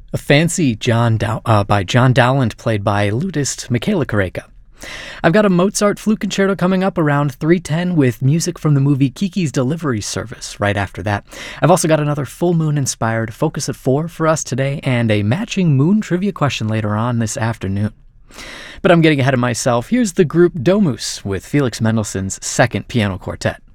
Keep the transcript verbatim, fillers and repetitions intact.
A Fancy John Dow- uh, by John Dowland, played by lutist Michaela Koreka. I've got a Mozart flute concerto coming up around three ten with music from the movie Kiki's Delivery Service right after that. I've also got another full moon-inspired Focus at four for us today and a matching moon trivia question later on this afternoon. But I'm getting ahead of myself. Here's the group Domus with Felix Mendelssohn's Second Piano Quartet.